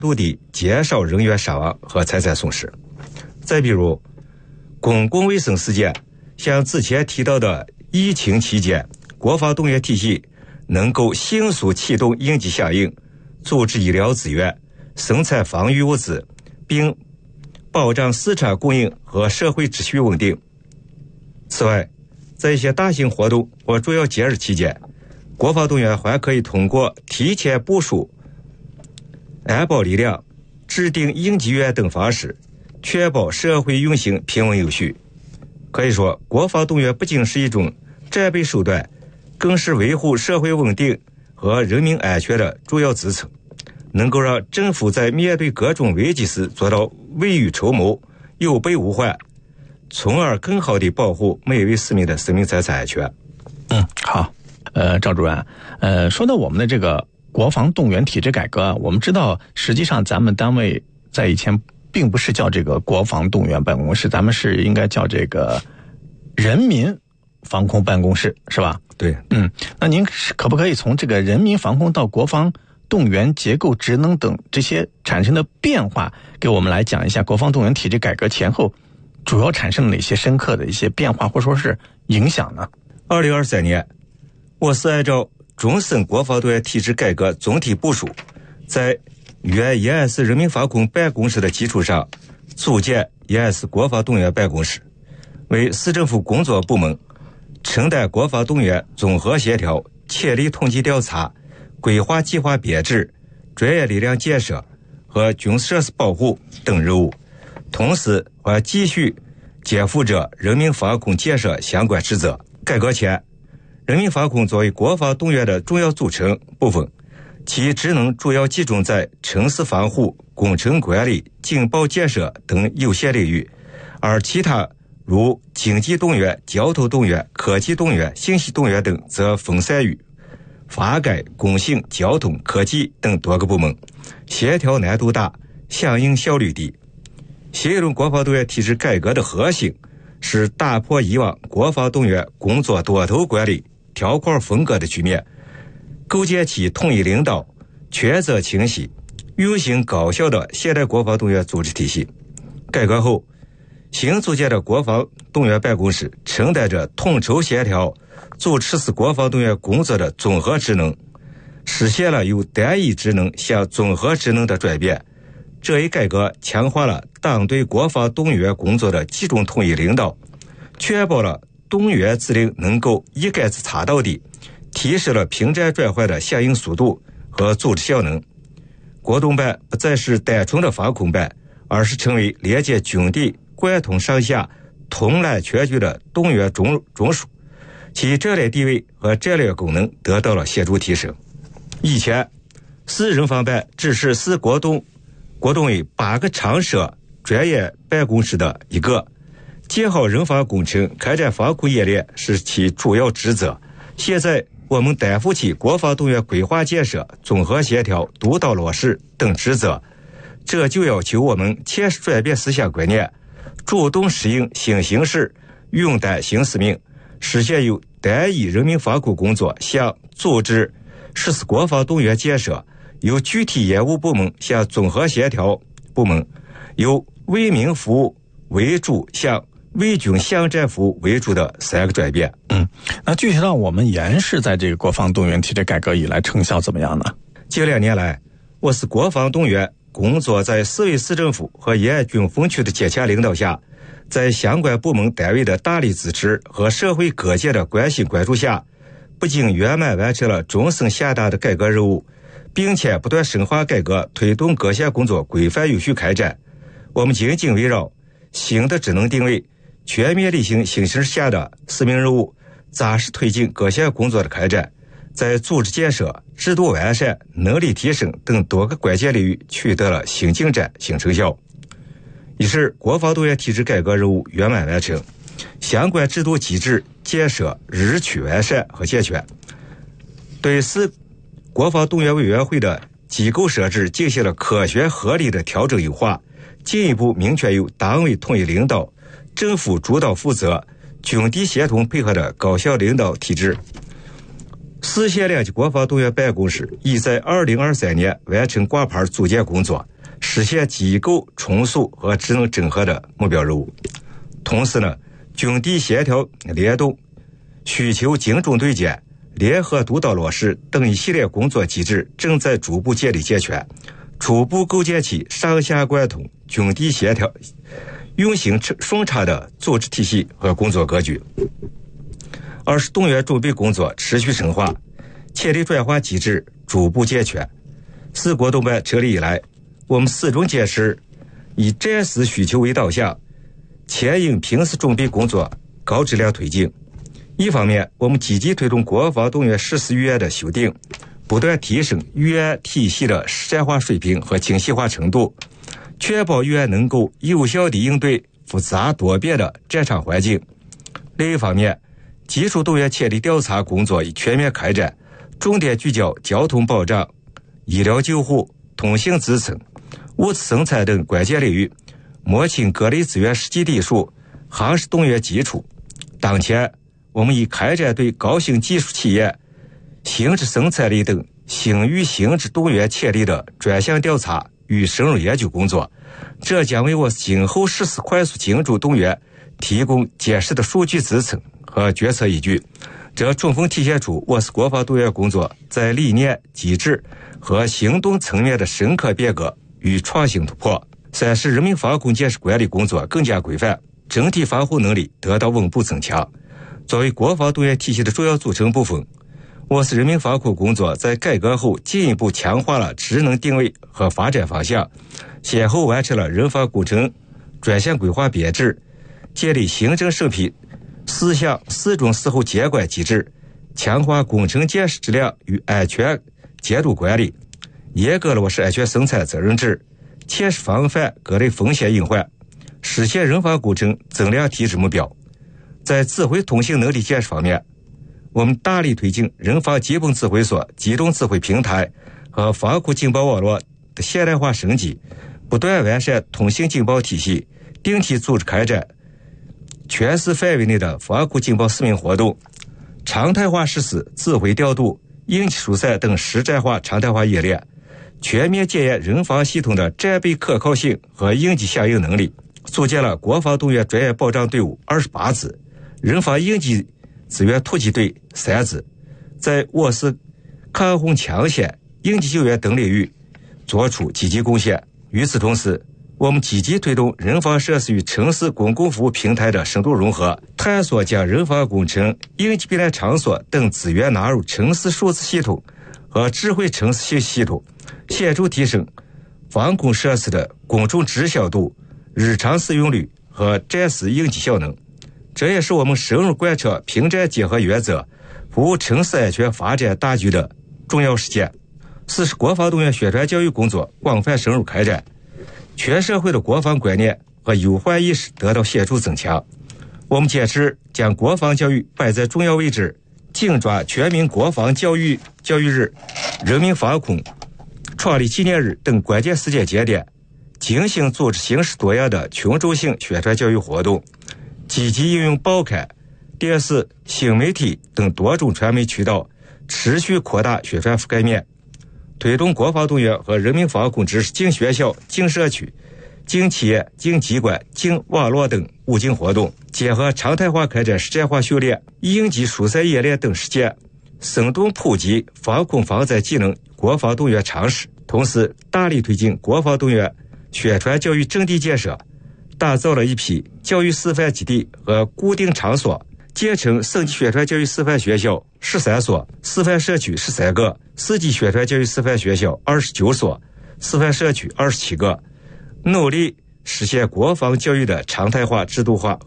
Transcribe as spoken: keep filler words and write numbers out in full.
度地减少人员伤亡和财产损失。再比如公共卫生事件，像之前提到的疫情期间，国防动员体系能够迅速启动应急响应，组织医疗资源，生产防御物资，并保障市场供应和社会秩序稳定。此外，在一些大型活动或主要节日期间，国防动员还可以通过提前部署安保力量、制定应急预案等方式，确保社会运行平稳有序。可以说，国防动员不仅是一种战备手段，更是维护社会稳定和人民安全的主要支撑，能够让政府在面对各种危机时做到未雨绸缪、有备无患，从而更好地保护每位市民的生命财产安全。 嗯，好，呃，赵主任，呃，说到我们的这个国防动员体制改革，我们知道，实际上咱们单位在以前并不是叫这个国防动员办公室，咱们是应该叫这个人民防空办公室，是吧？ 对， 嗯，那您可不可以从这个人民防空到国防动员结构、职能等这些产生的变化，给我们来讲一下国防动员体制改革前后主要产生了哪些深刻的一些变化，或者说是影响呢？ 二零二三年，我是按照终审国防动员体制改革总体部署，在原延安市人民防空办公室的基础上，组建延安市国防动员办公室，为市政府工作部门，承担国防动员综合协调、潜力统计调查、规划计划编制、专业力量建设和军事设施保护等任务，同时还继续肩负着人民防空建设相关职责。改革前，人民防空作为国防动员的重要组成部分，其职能主要集中在城市防护、工程管理、警报建设等有限领域，而其他如经济动员、交通动员、科技动员、信息动员等则分散于发改、工信、交通、科技等多个部门，协调难度大，响应效率低。新一轮国防动员体制改革的核心是打破以往国防动员工作多头管理、条块风格的局面，构建起统一领导、权责清晰、运行高效的现代国防动员组织体系。改革后，新组建的国防动员办公室承担着统筹协调、主持使国防动员工作的综合职能，实现了由单一职能向综合职能的转变。这一改革强化了党对国防动员工作的集中统一领导，确保了动员指令能够一竿子插到底，提升了平战转换的响应速度和组织效能。国动办不再是单纯的防空办，而是成为连接军地、贯通上下、统揽全局的动员中中枢，其战略地位和战略功能得到了显著提升。以前，市人防办只是市国动国动委八个常设专业办公室的一个，建好人防工程、开展防空演练是其主要职责。现在我们担负起国防动员规划建设、综合协调、督导落实等职责，这就要求我们切实转变思想观念，主动适应新形势，勇担新使命，实现由单一人民防空工作向组织实施国防动员建设，由具体业务部门向综合协调部门，由为民服务为主向为军向战服务为主的三个转变。 嗯，那具体到我们延市在这个国防动员体制改革以来成效怎么样呢？ 近两年来，我市国防动员工作在市委市政府和延安军分区的坚强领导下，在相关部门单位的大力支持和社会各界的关心关注下，不仅圆满完成了终审下达的改革任务，并且不断深化改革，推动各项工作规范有序开展。我们紧紧围绕新的职能定位，全面履行新形势下的使命任务，扎实推进各项工作的开展，在组织建设、制度完善、能力提升等多个关键领域取得了新进展、新成效。一是国防动员体制改革任务圆满完成，相关制度机制建设日趋完善和健全，对市国防动员委员会的机构设置进行了科学合理的调整优化，进一步明确由党委统一领导、政府主导负责、军地协同配合的高效领导体制。 四县两级国防动员办公室已在二零二三年完成挂牌组建工作，实现机构重塑和职能整合的目标任务。同时呢，军地协调联动、需求精准对接、联合督导落实等一系列工作机制正在逐步建立健全，初步构建起上下贯通、军地协调、运行顺畅的组织体系和工作格局。二是动员准备工作持续深化，潜力转化机制逐步健全。自国动办成立以来，我们始终坚持以战时需求为导向，牵引平时准备工作高质量推进。一方面，我们积极推动国防动员实施预案的修订，不断提升预案体系的实战化水平和精细化程度，确保预案能够有效地应对复杂多变的战场环境。另一方面，基础动员潜力调查工作已全面开展，重点聚焦交通保障、医疗救护、通信支撑、物资生产等关键领域，摸清各类资源实际地数，夯实动员基础。当前，我们已开展对高新技术企业、新质生产力等新域新质动员潜力的专项调查与深入研究工作，这将为我今后实施快速精准动员提供坚实的数据支撑和决策依据。这充分体现出我司国防动员工作在理念、机制和行动层面的深刻变革与创新突破。三是人民防控建设管理工作更加规范，整体防护能力得到稳步增强。作为国防动员体系的重要组成部分，我司人民防控工作在改革后进一步强化了职能定位和发展方向，先后完成了人防工程专项规划编制，建立行政审批四项四中四后监管机制，强化工程建设质量与安全监督管理，严格落实安全生产责任制，切实防范各类风险隐患，实现人防工程增量提质目标。在指挥通信能力建设方面，我们大力推进人防基本指挥所、机动指挥平台和防空警报网络的现代化升级，不断完善通信警报体系，定期组织开展全市范围内的防空警报示明活动，常态化实施指挥调度、应急疏散等实战化常态化演练，全面检验人防系统的战备可靠性和应急响应能力，组建了国防动员专业保障队伍二十八支，人防应急资源突击队三支，在我司抗洪抢险、应急救援等领域作出积极贡献。与此同时，我们积极推动人防设施与城市公共服务平台的深度融合，探索将人防工程、应急避难场所等资源纳入城市数字系统和智慧城市信息系统，显著提升防控设施的公众知晓度、日常使用率和战时应急效能。这也是我们深入贯彻平战结合原则，服务城市安全发展大局的重要实践。四是国防动员宣传教育工作广泛深入开展，全社会的国防观念和忧患意识得到显著增强。我们坚持将国防教育摆在重要位置，紧抓全民国防教育教育日、人民防空创立纪念日等关键时间节点，精心组织形式多样的群众性宣传教育活动，积极应用报刊、电视、新媒体等多种传媒渠道，持续扩大宣传覆盖面，推动国防动员和人民防控知识进学校、进社区、进企业、进机关、进网络等武警活动，结合常态化开展实战化训练、应急疏散演练等实践，生动普及防空防灾技能、国防动员常识。同时，大力推进国防动员宣传教育阵地建设，打造了一批教育示范基地和固定场所，建成省级宣传教育示范学校十三所，示范社区十三个，市级宣传教育示范学校二十九所，示范社区二十七个，努力实现国防教育的常态化、制度化